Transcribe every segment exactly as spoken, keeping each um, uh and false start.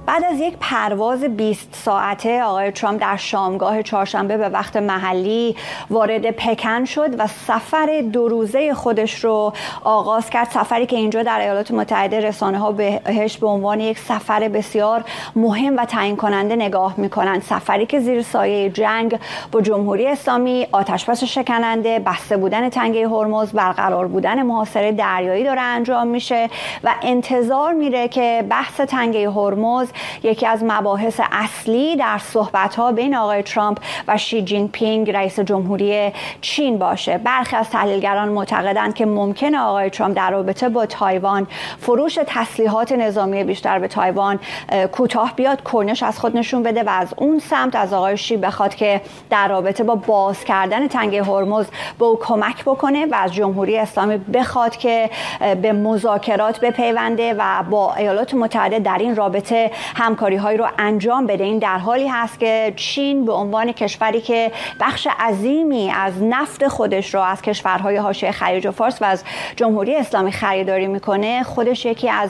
بعد از یک پرواز بیست ساعته آقای ترامپ در شامگاه چهارشنبه به وقت محلی وارد پکن شد و سفر دو روزه خودش رو آغاز کرد. سفری که اینجا در ایالات متحده رسانه‌ها بهش به عنوان یک سفر بسیار مهم و تعیین کننده نگاه می‌کنند. سفری که زیر سایه جنگ با جمهوری اسلامی، آتشبس شکننده، بسته بودن تنگه هرمز، برقرار بودن محاصره دریایی داره انجام میشه و انتظار میره که بحث تنگه هرمز یکی از مباحث اصلی در صحبت‌ها بین آقای ترامپ و شی جین پینگ رئیس جمهوری چین باشه. برخی از تحلیلگران معتقدند که ممکنه آقای ترامپ در رابطه با تایوان فروش تسلیحات نظامی بیشتر به تایوان کوتاه بیاد، کرنش از خود نشون بده و از اون سمت از آقای شی بخواد که در رابطه با باز کردن تنگه هرمز به او کمک بکنه و از جمهوری اسلامی بخواد که به مذاکرات بپیونده و با ایالات متحده در این رابطه همکاری هایی رو انجام بده. این در حالی هست که چین به عنوان کشوری که بخش عظیمی از نفت خودش رو از کشورهای حاشیه خلیج فارس و از جمهوری اسلامی خریداری میکنه، خودش یکی از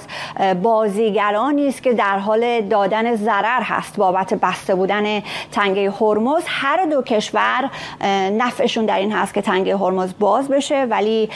بازیگرانی است که در حال دادن ضرر هست بابت بسته بودن تنگه هرمز. هر دو کشور نفعشون در این هست که تنگه هرمز باز بشه، ولی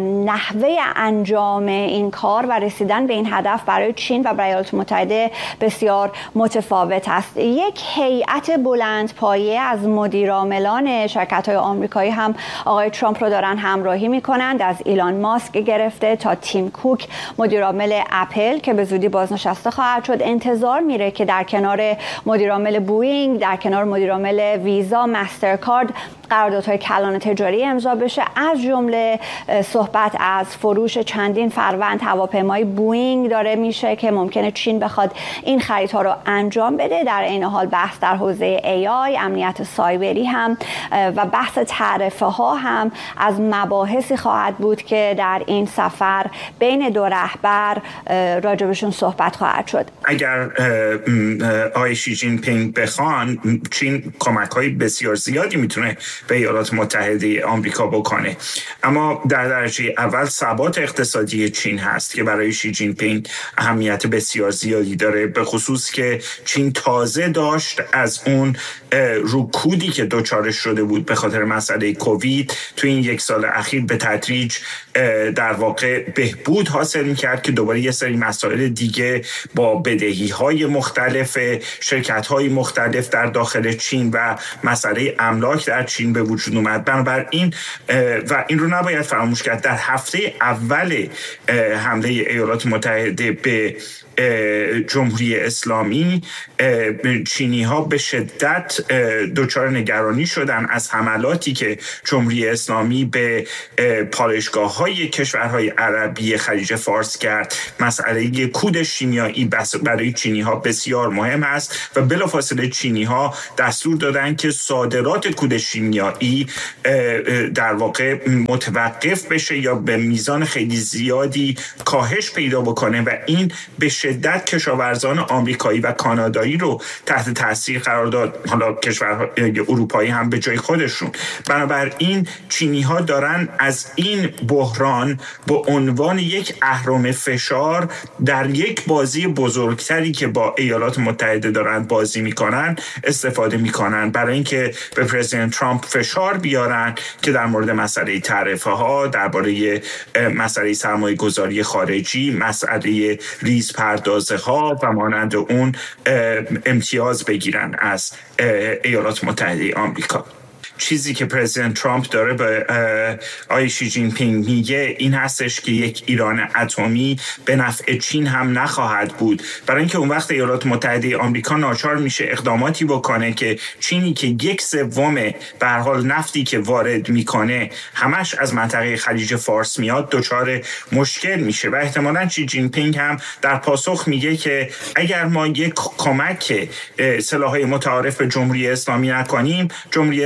نحوه انجام این کار و رسیدن به این هدف برای چین و برای ایالات متحده بسیار متفاوت است. یک هیئت بلندپایه از مدیرعاملان شرکت‌های آمریکایی هم آقای ترامپ رو دارن همراهی میکنند، از ایلان ماسک گرفته تا تیم کوک مدیرعامل اپل که به زودی بازنشسته خواهد شد. انتظار میره که در کنار مدیرعامل بوئینگ، در کنار مدیرعامل ویزا، مسترکارد قراردادهای کلان تجاری امضا بشه، از جمله صحبت از فروش چندین فروند هواپیمای بوئینگ داره میشه که ممکنه چین بخواد این خریدها رو انجام بده. در این حال بحث در حوزه ای آی، امنیت سایبری هم و بحث تعرفه ها هم از مباحثی خواهد بود که در این سفر بین دو رهبر راجبشون صحبت خواهد شد. اگر آقای شی جین پینگ بخوان، چین کمک‌های بسیار زیادی میتونه به ایالات متحده آمریکا بکنه، اما در درجه اول ثبات اقتصادی چین هست که برای شی جین پینگ اهمیت بسیار زیادی داره، به خصوص که چین تازه داشت از اون رکودی که دوچارش شده بود به خاطر مسئله کووید تو این یک سال اخیر به تدریج در واقع بهبود حاصل می‌کرد که دوباره یه سری مسائل دیگه با بدهی‌های مختلف شرکت‌های مختلف در داخل چین و مسئله املاک در چین به وجود اومد. بنابراین و این رو نباید فراموش کرد، در هفته اول حمله ایالات متحده به جمهوری اسلامی چینی ها به شدت دچار نگرانی شدن از حملاتی که جمهوری اسلامی به پالایشگاه های کشورهای عربی خلیج فارس کرد. مسئله کود شیمیایی برای چینی ها بسیار مهم است و بلافاصله چینی ها دستور دادن که صادرات کود شیمیایی در واقع متوقف بشه یا به میزان خیلی زیادی کاهش پیدا بکنه و این به شدت کشاورزان آمریکایی و کانادایی رو تحت تاثیر قرار داد، حالا کشورهای اروپایی هم به جای خودشون. بنابراین چینی ها دارن از این بحران به عنوان یک اهرم فشار در یک بازی بزرگتری که با ایالات متحده دارن بازی میکنن استفاده میکنن برای اینکه به پرزیدنت ترامپ فشار بیارن که در مورد مسئله تعرفه ها، درباره مسئله سرمایه گذاری خارجی، مسئله ریز پردازه ها و مانند اون امتیاز بگیرن از ایالات متحده آمریکا. چیزی که پرزیدنت ترامپ داره به آقای شی جین پینگ میگه این هستش که یک ایران اتمی به نفع چین هم نخواهد بود، برای اینکه اون وقت ایالات متحده آمریکا ناچار میشه اقداماتی بکنه که چینی که یک سوم به هر حال نفتی که وارد میکنه همش از منطقه خلیج فارس میاد دچار مشکل میشه و احتمالاً شی جین پینگ هم در پاسخ میگه که اگر ما یک کمک سلاح‌های متعارف به جمهوری اسلامی نکنیم، جمهوری اسلامی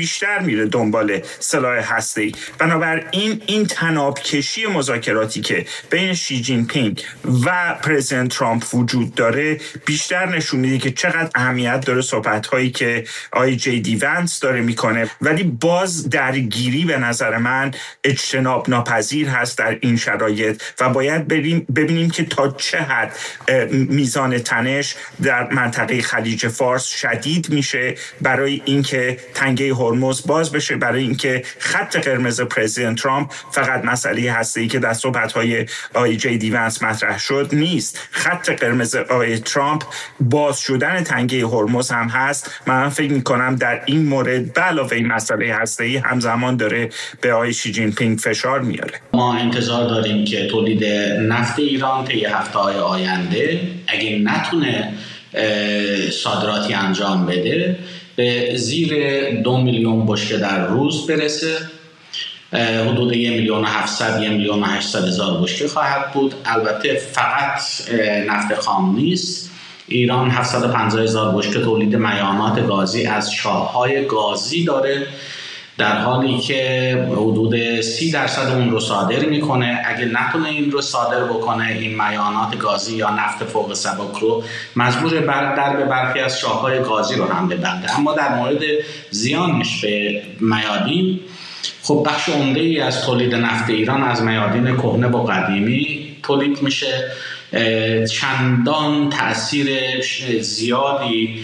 بیشتر میره دنبال سلاح هسته‌ای. بنابراین این تنابکشی مذاکراتی که بین شی جین پینگ و پرزیدنت ترامپ وجود داره بیشتر نشون میده که چقدر اهمیت داره صحبت‌هایی که آی جی دی ونس داره میکنه، ولی باز درگیری به نظر من اجتناب ناپذیر هست در این شرایط و باید بریم ببینیم که تا چه حد میزان تنش در منطقه خلیج فارس شدید میشه برای اینکه تنگه هرمز باز بشه، برای اینکه خط قرمز پرزیدنت ترامپ فقط مسئله هسته‌ای که در صحبت‌های آی جی دی ونس مطرح شد نیست. خط قرمز آی ترامپ باز شدن تنگه هرمز هم هست. من فکر می‌کنم در این مورد به علاوه این مسئله هسته‌ای همزمان داره به آقای شی جین پینگ فشار میاره. ما انتظار داریم که تولید نفت ایران طی هفته‌های آینده اگه نتونه صادراتی انجام بده به زیر دو میلیون بشکه در روز برسه، حدود یک میلیون و هفتصد یک میلیون و هشتصد هزار بشکه خواهد بود. البته فقط نفت خام نیست، ایران هفتصد و پنجاه هزار بشکه تولید مایعات گازی از چاه‌های گازی داره، در حالی که حدود سی درصد اون رو صادر میکنه. اگه نتونه این رو صادر بکنه، این مایعات گازی یا نفت فوق سبک رو مجبور بر در به برخی از چاه‌های گازی رو هم ببنده. اما در مورد زیانش به میادین، خب بخش عمده‌ای از تولید نفت ایران از میادین کهنه و قدیمی تولید میشه. چندان تأثیر زیادی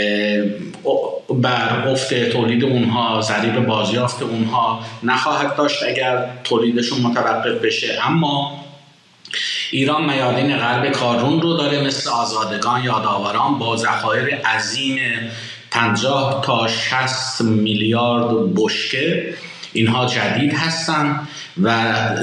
بر افت تولید اونها، ضریب بازیافت اونها نخواهد داشت اگر تولیدشون متوقف بشه. اما ایران میادین غرب کارون رو داره، مثل آزادگان، یادآوران، با ذخایر عظیم پنجاه تا شصت میلیارد بشکه. اینها جدید هستن و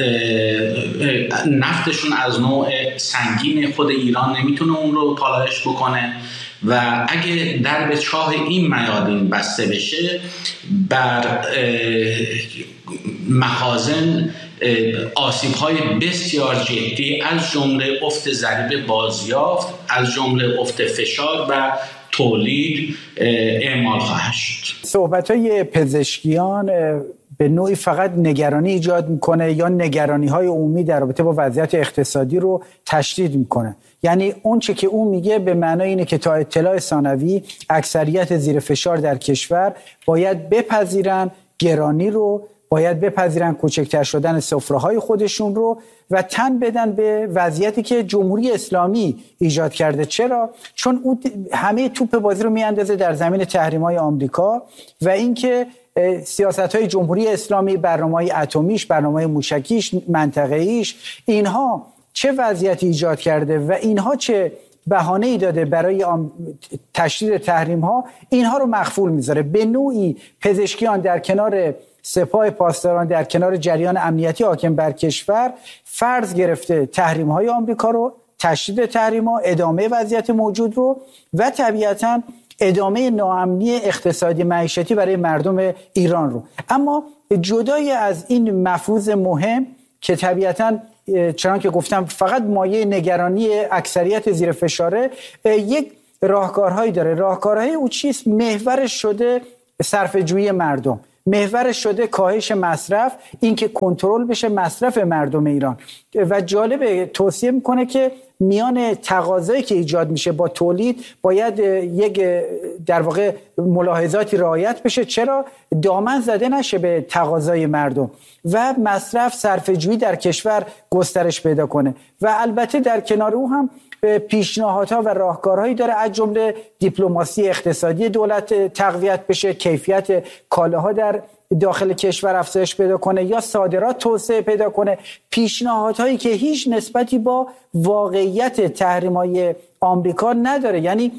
نفتشون از نوع سنگین خود ایران نمیتونه اون رو پالایش بکنه و اگه درب چاه این میادین بسته بشه، بر مخازن آسیب‌های بسیار جدی از جمله افت ضریب بازیافت، از جمله افت فشار و تولید اعمال خواهد شد. صحبت‌های پزشکیان به نوعی فقط نگرانی ایجاد میکنه یا نگرانی‌های عمومی در رابطه با وضعیت اقتصادی رو تشدید میکنه. یعنی اون چه که اون میگه به معنای اینه که تا اطلاع ثانوی اکثریت زیر فشار در کشور باید بپذیرن گرانی رو، باید بپذیرن کوچکتر شدن سفره‌های خودشون رو و تن بدن به وضعیتی که جمهوری اسلامی ایجاد کرده. چرا؟ چون اون همه توپ بازی رو میاندازه در زمین تحریم‌های آمریکا و اینکه سیاست‌های جمهوری اسلامی، برنامه‌های اتمیش، برنامه‌های موشکیش، منطقه‌ایش، اینها چه وضعیتی ایجاد کرده و اینها چه بهانه‌ای داده برای تشدید تحریم‌ها، اینها رو مخفول می‌ذاره. به نوعی پزشکیان در کنار سپاه پاسداران، در کنار جریان امنیتی حاکم بر کشور، فرض گرفته تحریم‌های آمریکا رو، تشدید تحریم‌ها، ادامه وضعیت موجود رو و طبیعتاً ادامه ناامنی اقتصادی معیشتی برای مردم ایران رو. اما جدای از این مفروض مهم که طبیعتاً چنان که گفتم فقط مایه نگرانی اکثریت زیر فشاره، یک راهکارهایی داره. راهکارهای او چیست؟ محورش شده صرفه‌جویی مردم، محورش شده کاهش مصرف، این که کنترل بشه مصرف مردم ایران. و جالبه توصیه میکنه که میان تقاضایی که ایجاد میشه با تولید باید یک در واقع ملاحظاتی رعایت بشه. چرا؟ دامن زده نشه به تقاضای مردم و مصرف صرفه‌جویی در کشور گسترش پیدا کنه. و البته در کنار او هم پیشنهادها و راهکارهایی داره، از جمله دیپلماسی اقتصادی دولت تقویت بشه، کیفیت کالاها در داخل کشور افزایش پیدا کنه یا صادرات توسعه پیدا کنه. پیشنهادهایی که هیچ نسبتی با واقعیت تحریم‌های آمریکا نداره. یعنی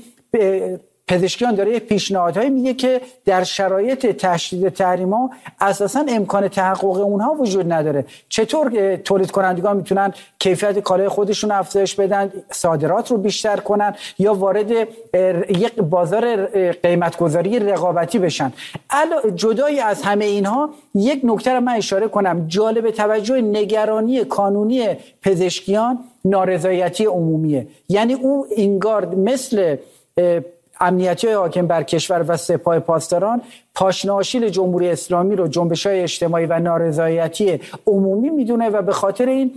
پزشکیان داره پیشنهادهایی میگه که در شرایط تشدید تحریم‌ها اساساً امکان تحقق اونها وجود نداره. چطور تولید کنندگان میتونن کیفیت کالای خودشون افزایش بدن، صادرات رو بیشتر کنن یا وارد یک بازار قیمت‌گذاری رقابتی بشن. جدای از همه اینها یک نکته رو من اشاره کنم، جالب توجه نگرانی کانونی پزشکیان نارضایتی عمومیه. یعنی او انگار مثل امنیتی حاکم بر کشور و سپاه پاسداران پاشناشیل جمهوری اسلامی رو جنبش‌های اجتماعی و نارضایتی عمومی میدونه و به خاطر این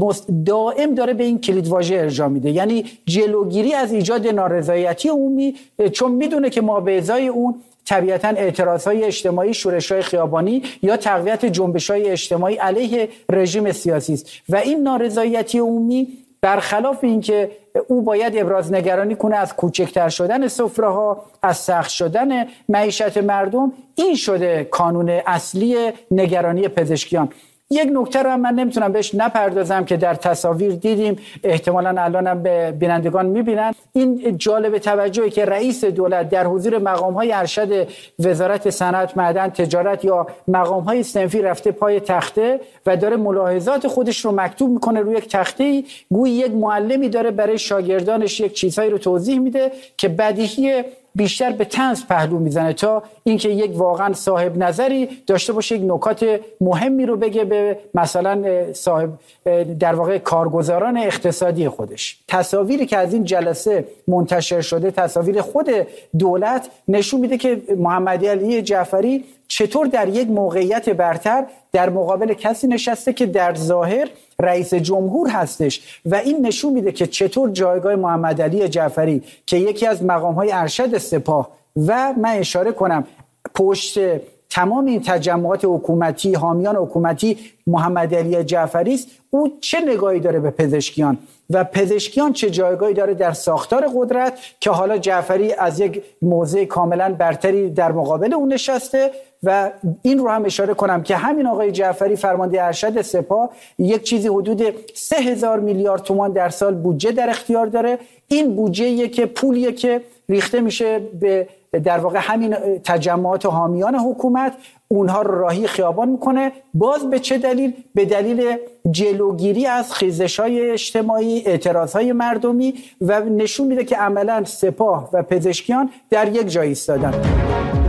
دائم داره به این کلیدواژه ارجاع میده، یعنی جلوگیری از ایجاد نارضایتی عمومی، چون میدونه که ما به ازای اون طبیعتاً اعتراضهای اجتماعی، شورش‌های خیابانی یا تقویت جنبش‌های اجتماعی علیه رژیم سیاسی است و این نارضایتی عمومی برخلاف اینکه او باید ابراز نگرانی کنه از کوچکتر شدن سفره‌ها، از سخت شدن معیشت مردم، این شده کانون اصلی نگرانی پزشکیان. یک نکته رو هم من نمیتونم بهش نپردازم که در تصاویر دیدیم، احتمالاً الانم به بینندگان میبینن. این جالب توجهی که رئیس دولت در حضور مقام‌های ارشد وزارت صنعت، معدن، تجارت یا مقام‌های صنفی رفته پای تخته و داره ملاحظات خودش رو مکتوب میکنه روی یک تخته، گویی یک معلمی داره برای شاگردانش یک چیزهایی رو توضیح میده که بدیهی بیشتر به طنز پهلو میزنه تا اینکه یک واقعا صاحب نظری داشته باشه، یک نکات مهمی رو بگه به مثلا صاحب در واقع کارگزاران اقتصادی خودش. تصاویری که از این جلسه منتشر شده، تصاویر خود دولت، نشون میده که محمد علی جعفری چطور در یک موقعیت برتر در مقابل کسی نشسته که در ظاهر رئیس جمهور هستش و این نشون میده که چطور جایگاه محمد علی جعفری که یکی از مقام‌های ارشد سپاه و من اشاره کنم پشت تمام این تجمعات حکومتی، حامیان حکومتی محمد علی جعفری است، او چه نگاهی داره به پزشکیان و پزشکیان چه جایگاهی داره در ساختار قدرت که حالا جعفری از یک موضع کاملا برتری در مقابل اون نشسته. و این رو هم اشاره کنم که همین آقای جعفری فرمانده ارشد سپاه یک چیزی حدود سه هزار میلیارد تومان در سال بودجه در اختیار داره. این بودجه‌ایه که پولیه که ریخته میشه به در واقع همین تجمعات و حامیان حکومت، اونها رو راهی خیابان میکنه. باز به چه دلیل؟ به دلیل جلوگیری از خیزش‌های اجتماعی، اعتراض‌های مردمی و نشون میده که عملاً سپاه و پزشکیان در یک جای ایستادن.